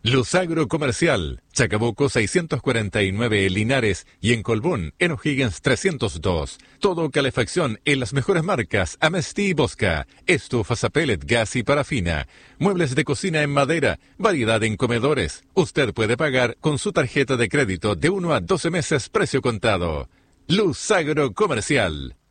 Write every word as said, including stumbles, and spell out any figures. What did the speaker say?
Luz Agro Comercial, Chacabuco seiscientos cuarenta y nueve Linares y en Colbún, en O'Higgins trescientos dos. Todo calefacción en las mejores marcas, Amesti y Bosca, estufas a pellet, gas y parafina, muebles de cocina en madera, variedad en comedores. Usted puede pagar con su tarjeta de crédito de uno a doce meses precio contado. Luz Agro Comercial.